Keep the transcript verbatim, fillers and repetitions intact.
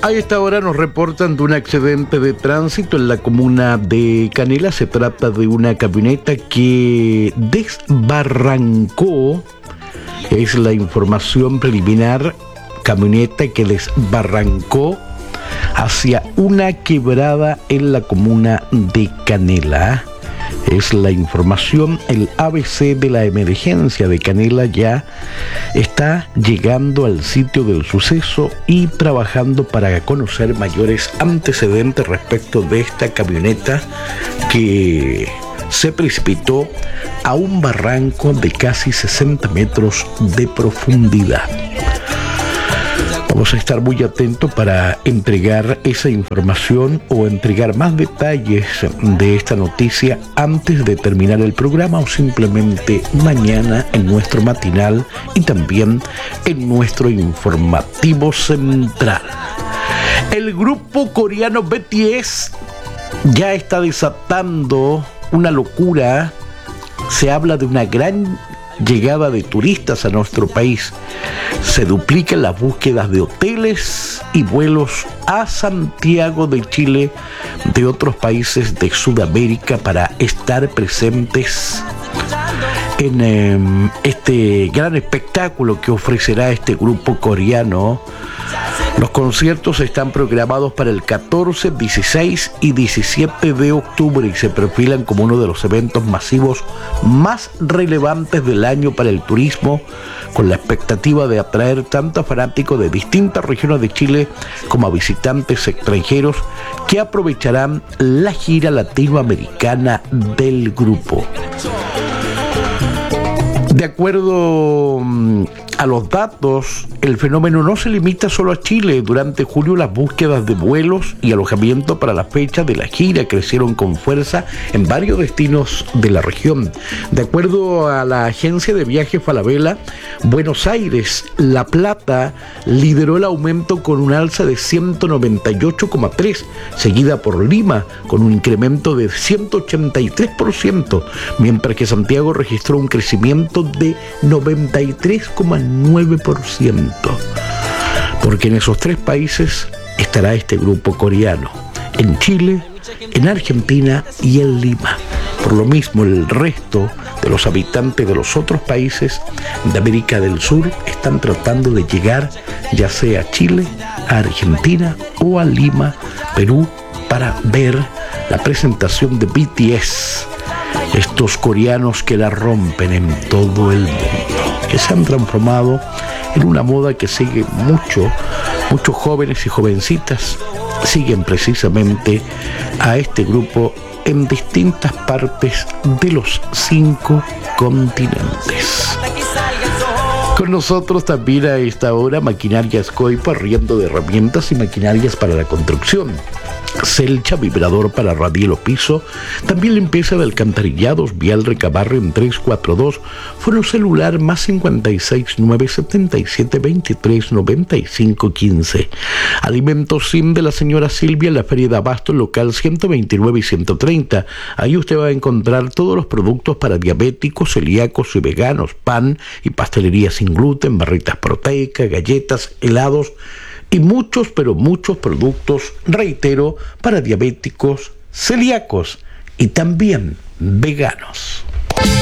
A esta hora nos reportan de un accidente de tránsito en la comuna de Canela. Se trata de una camioneta que desbarrancó, es la información preliminar, camioneta que desbarrancó hacia una quebrada en la comuna de Canela. Es la información. El A B C de la emergencia de Canela ya está llegando al sitio del suceso y trabajando para conocer mayores antecedentes respecto de esta camioneta que se precipitó a un barranco de casi sesenta metros de profundidad. Vamos a estar muy atentos para entregar esa información o entregar más detalles de esta noticia antes de terminar el programa o simplemente mañana en nuestro matinal y también en nuestro informativo central. El grupo coreano B T S ya está desatando una locura. Se habla de una gran llegada de turistas a nuestro país. Se duplican las búsquedas de hoteles y vuelos a Santiago de Chile de otros países de Sudamérica para estar presentes en eh, este gran espectáculo que ofrecerá este grupo coreano. Los conciertos están programados para el catorce, dieciséis y diecisiete de octubre y se perfilan como uno de los eventos masivos más relevantes del año para el turismo, con la expectativa de atraer tanto a fanáticos de distintas regiones de Chile como a visitantes extranjeros que aprovecharán la gira latinoamericana del grupo. De acuerdo a los datos, el fenómeno no se limita solo a Chile. Durante julio las búsquedas de vuelos y alojamiento para la fecha de la gira crecieron con fuerza en varios destinos de la región. De acuerdo a la agencia de viajes Falabella, Buenos Aires, La Plata lideró el aumento con un alza de ciento noventa y ocho coma tres, seguida por Lima con un incremento de ciento ochenta y tres por ciento, mientras que Santiago registró un crecimiento de noventa y tres coma nueve por ciento, porque en esos tres países estará este grupo coreano, en Chile, en Argentina y en Lima. Por lo mismo, el resto de los habitantes de los otros países de América del Sur están tratando de llegar ya sea a Chile, a Argentina o a Lima, Perú, para ver la presentación de B T S, estos coreanos que la rompen en todo el mundo, que se han transformado en una moda que sigue mucho, muchos jóvenes y jovencitas siguen precisamente a este grupo en distintas partes de los cinco continentes. Con nosotros también a esta hora Maquinarias Coipa, arriendo de herramientas y maquinarias para la construcción. Selcha, vibrador para radielo piso, también limpieza de alcantarillados, vial Recabarre en tres cuatro dos, foro celular más cincuenta y seis, nueve setenta y siete, veintitrés, noventa y cinco, quince. Alimentos Sim de la señora Silvia en la Feria de Abasto, local ciento veintinueve y ciento treinta. Ahí usted va a encontrar todos los productos para diabéticos, celíacos y veganos, pan y pastelería sin gluten, barritas proteicas, galletas, helados y muchos, pero muchos productos, reitero, para diabéticos, celíacos y también veganos.